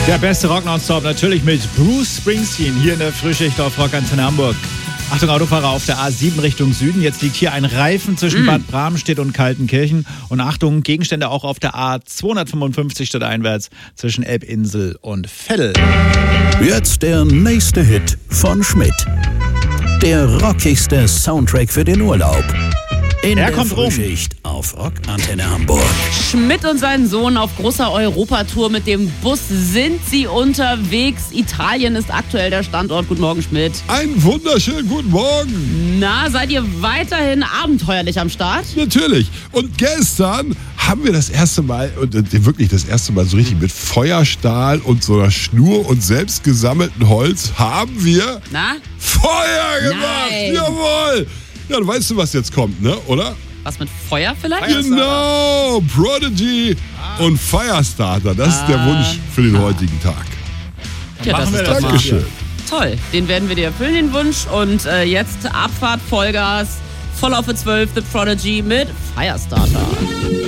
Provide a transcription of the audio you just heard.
Der beste Rock nonstop natürlich mit Bruce Springsteen hier in der Frühschicht auf Rock Antenne Hamburg. Achtung, Autofahrer auf der A7 Richtung Süden. Jetzt liegt hier ein Reifen zwischen Bad Bramstedt und Kaltenkirchen. Und Achtung, Gegenstände auch auf der A255 stadteinwärts zwischen Elbinsel und Veddel. Jetzt der nächste Hit von Schmidt. Der rockigste Soundtrack für den Urlaub. In der Frühschicht auf Rock Antenne Hamburg. Schmidt und sein Sohn auf großer Europatour mit dem Bus sind sie unterwegs. Italien ist aktuell der Standort. Guten Morgen, Schmidt. Einen wunderschönen guten Morgen. Na, seid ihr weiterhin abenteuerlich am Start? Natürlich. Und gestern haben wir das erste Mal, und wirklich das erste Mal so richtig mit Feuerstahl und so einer Schnur und selbst gesammelten Holz haben wir Feuer gemacht. Nein. Jawohl. Ja, du weißt, was jetzt kommt, ne? Oder? Was mit Feuer vielleicht? Genau. Prodigy und Firestarter. Das ist der Wunsch für den heutigen Tag. Ja, das ist doch Dankeschön. toll. Den werden wir dir erfüllen, den Wunsch. Und jetzt Abfahrt, Vollgas, voll auf für 12, The Prodigy mit Firestarter.